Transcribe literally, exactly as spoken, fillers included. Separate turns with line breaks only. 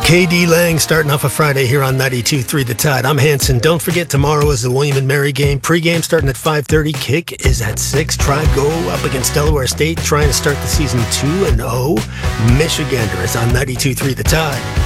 K D Lang starting off a Friday here on ninety-two point three The Tide. I'm Hanson. Don't forget, tomorrow is the William and Mary game. Pre-game starting at five thirty. Kick is at six. Tribe go up against Delaware State, trying to start the season two and oh. Michiganders on ninety-two point three The Tide.